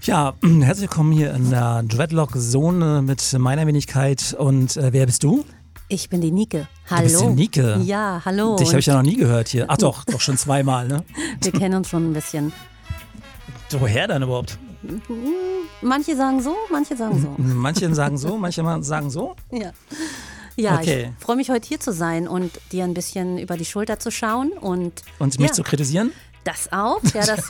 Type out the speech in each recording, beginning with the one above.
Ja, herzlich willkommen hier in der Dreadlock-Zone mit meiner Wenigkeit. Und wer bist du? Ich bin die Nike. Hallo. Du bist die Nike? Ja, hallo. Dich habe ich ja noch nie gehört hier. Ach doch schon zweimal, ne? Wir kennen uns schon ein bisschen. Woher dann überhaupt? Manche sagen so, manche sagen so. Manche sagen so, manche sagen so? Ja. Ja, okay. Ich freue mich, heute hier zu sein und dir ein bisschen über die Schulter zu schauen. Und mich zu kritisieren? Das auch, ja, das.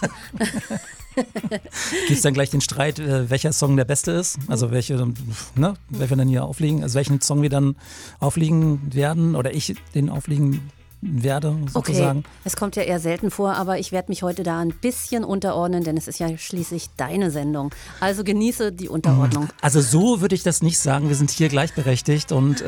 Gibt es dann gleich den Streit, welcher Song der beste ist? Also welche, wer wir dann hier auflegen, also welchen Song wir dann auflegen werden oder ich den auflegen werde, sozusagen. Okay, es kommt ja eher selten vor, aber ich werde mich heute da ein bisschen unterordnen, denn es ist ja schließlich deine Sendung. Also genieße die Unterordnung. Also so würde ich das nicht sagen. Wir sind hier gleichberechtigt und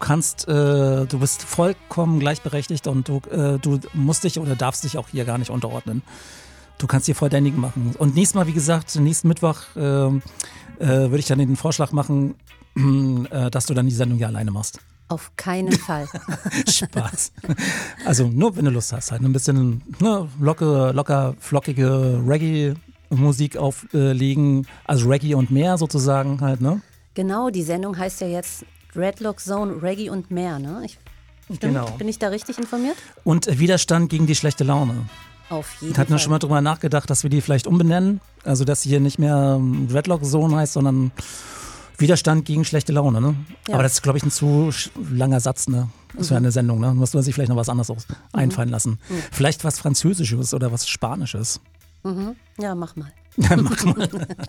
du bist vollkommen gleichberechtigt und du musst dich oder darfst dich auch hier gar nicht unterordnen. Du kannst dir voll dein Ding machen. Und nächstes Mal, wie gesagt, nächsten Mittwoch würde ich dann den Vorschlag machen, dass du dann die Sendung hier alleine machst. Auf keinen Fall. Spaß. Also nur, wenn du Lust hast, halt ein bisschen locker, flockige Reggae-Musik auflegen, also Reggae und mehr sozusagen halt, ne? Genau, die Sendung heißt ja jetzt Dreadlock Zone, Reggae und mehr, ne? Genau. Bin ich da richtig informiert? Und Widerstand gegen die schlechte Laune. Auf jeden Hatten wir Fall. schon mal drüber nachgedacht, dass wir die vielleicht umbenennen? Also, dass sie hier nicht mehr Dreadlock Zone heißt, sondern Widerstand gegen schlechte Laune, ne? Ja. Aber das ist, glaube ich, ein zu langer Satz, ne? Das wäre eine Sendung, ne? Da muss man sich vielleicht noch was anderes einfallen lassen. Vielleicht was Französisches oder was Spanisches. Ja, mach mal. Mach mal.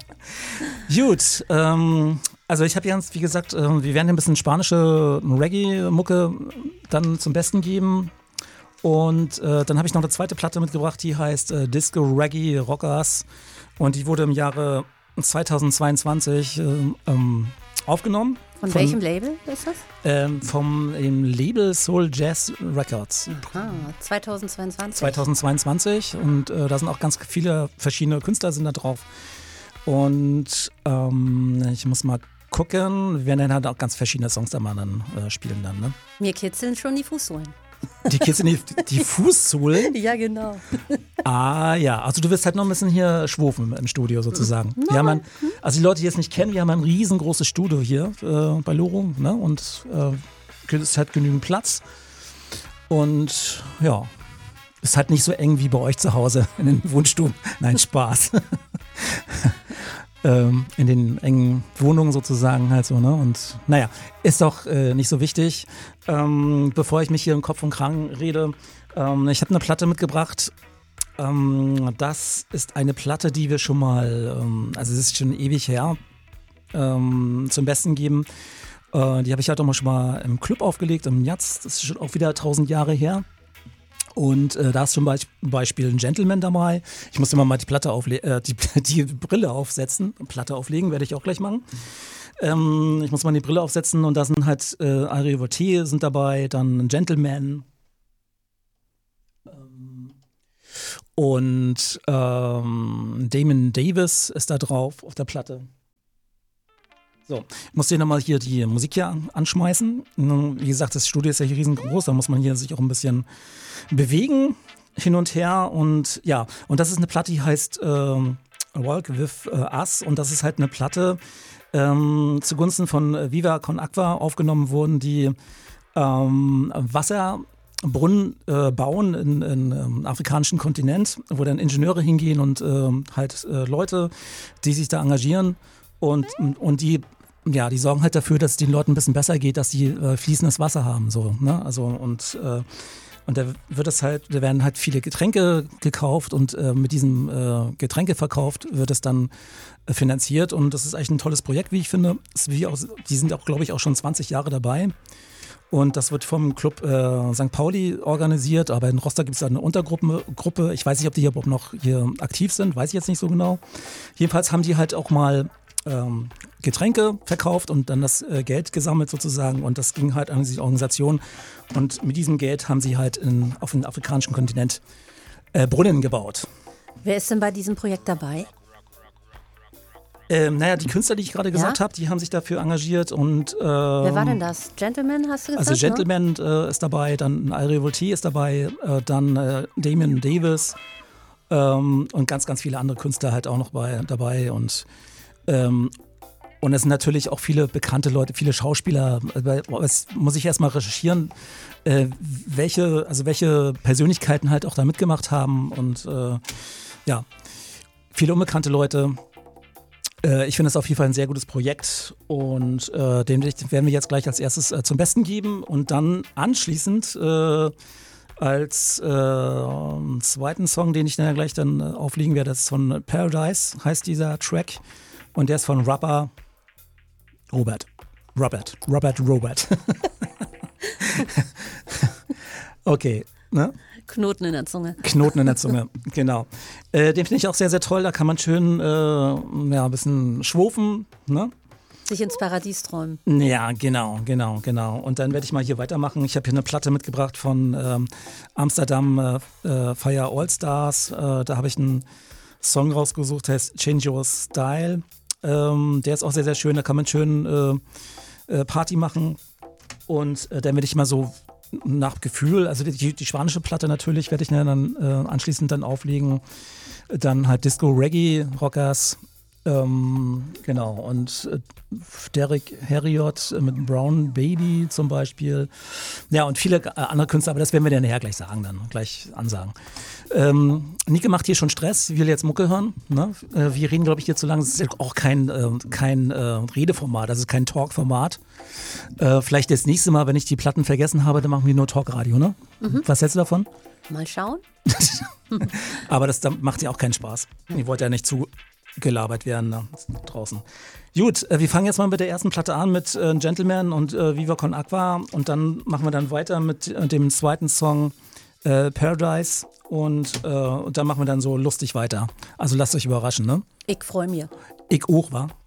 Gut, also ich habe jetzt, wie gesagt, wir werden ein bisschen spanische Reggae-Mucke dann zum Besten geben. Und dann habe ich noch eine zweite Platte mitgebracht, die heißt Disco Reggae Rockers. Und die wurde im Jahre 2022 aufgenommen. Von welchem Label ist das? Vom Label Soul Jazz Records. Aha, 2022. 2022 und da sind auch ganz viele verschiedene Künstler sind da drauf. Und ich muss mal gucken, wir werden dann halt auch ganz verschiedene Songs da mal dann spielen dann, ne? Mir kitzeln schon die Fußsohlen. Die kitzeln die Fußsohlen? Ja, genau. Ah ja, also du wirst halt noch ein bisschen hier schwufen im Studio sozusagen. Wir haben also die Leute, die es nicht kennen, wir haben ein riesengroßes Studio hier bei Loro, ne? Und es hat genügend Platz. Und ja, ist halt nicht so eng wie bei euch zu Hause in den Wohnstuben. Nein, Spaß. In den engen Wohnungen sozusagen halt so, ne? Und naja, ist doch nicht so wichtig. Bevor ich mich hier im Kopf und Kragen rede, ich habe eine Platte mitgebracht. Das ist eine Platte, die wir schon mal, also es ist schon ewig her, zum Besten geben. Die habe ich halt auch mal schon mal im Club aufgelegt, im Jazz. Das ist schon auch wieder 1000 Jahre her. Und da ist zum Beispiel ein Gentleman dabei. Ich muss immer mal die Platte die Brille aufsetzen. Platte auflegen werde ich auch gleich machen. Ich muss mal die Brille aufsetzen und da sind halt Ari Voltaire sind dabei, dann ein Gentleman und Damon Davis ist da drauf auf der Platte. So, ich muss dir nochmal hier die Musik hier anschmeißen. Wie gesagt, das Studio ist ja hier riesengroß, da muss man hier sich auch ein bisschen bewegen, hin und her. Und ja, und das ist eine Platte, die heißt Walk With Us. Und das ist halt eine Platte zugunsten von Viva Con Aqua aufgenommen wurden, die Wasserbrunnen bauen im afrikanischen Kontinent, wo dann Ingenieure hingehen und halt Leute, die sich da engagieren. Und die sorgen halt dafür, dass es den Leuten ein bisschen besser geht, dass sie fließendes Wasser haben. So, ne? Also, und da werden halt viele Getränke gekauft und mit diesem Getränkeverkauf wird es dann finanziert. Und das ist eigentlich ein tolles Projekt, wie ich finde. Die sind auch, glaube ich, auch schon 20 Jahre dabei. Und das wird vom Club St. Pauli organisiert, aber in Rostock gibt es da eine Untergruppe. Ich weiß nicht, ob die hier überhaupt noch hier aktiv sind, weiß ich jetzt nicht so genau. Jedenfalls haben die halt auch mal Getränke verkauft und dann das Geld gesammelt sozusagen und das ging halt an die Organisation und mit diesem Geld haben sie halt auf dem afrikanischen Kontinent Brunnen gebaut. Wer ist denn bei diesem Projekt dabei? Die Künstler, die ich gerade gesagt habe, die haben sich dafür engagiert und wer war denn das? Gentleman, hast du gesagt? Also Gentleman ist dabei, dann Ari Voltaire ist dabei, dann Damon Davis und ganz, ganz viele andere Künstler halt auch noch dabei und es sind natürlich auch viele bekannte Leute, viele Schauspieler. Das muss ich erstmal recherchieren, welche Persönlichkeiten halt auch da mitgemacht haben und viele unbekannte Leute. Ich finde es auf jeden Fall ein sehr gutes Projekt und den werden wir jetzt gleich als erstes zum Besten geben und dann anschließend als zweiten Song, den ich dann gleich auflegen werde, das ist von Paradise, heißt dieser Track und der ist von Robert. Okay, ne? Knoten in der Zunge. Knoten in der Zunge, genau. Den finde ich auch sehr, sehr toll. Da kann man schön ein bisschen schwufen, ne? Sich ins Paradies träumen. Ja, genau. Und dann werde ich mal hier weitermachen. Ich habe hier eine Platte mitgebracht von Amsterdam Fire All Stars. Da habe ich einen Song rausgesucht, der heißt Change Your Style. Der ist auch sehr, sehr schön. Da kann man schön Party machen. Und dann werde ich mal so nach Gefühl, also die spanische Platte natürlich werde ich dann anschließend dann auflegen. Dann halt Disco Reggae Rockers. Genau, und Derek Harriott mit Brown Baby zum Beispiel. Ja, und viele andere Künstler, aber das werden wir dann nachher gleich ansagen. Nike macht hier schon Stress, will jetzt Mucke hören. Ne? Wir reden, glaube ich, hier zu lange. Das ist auch kein Redeformat, das ist kein Talkformat. Vielleicht das nächste Mal, wenn ich die Platten vergessen habe, dann machen wir nur Talkradio, ne? Mhm. Was hältst du davon? Mal schauen. Aber das macht ja auch keinen Spaß. Ich wollte ja nicht zu gelabert werden da draußen. Gut, wir fangen jetzt mal mit der ersten Platte an mit Gentleman und Viva Con Aqua und dann machen wir dann weiter mit dem zweiten Song Paradise und dann machen wir dann so lustig weiter. Also lasst euch überraschen, ne? Ich freue mich. Ich auch, wa?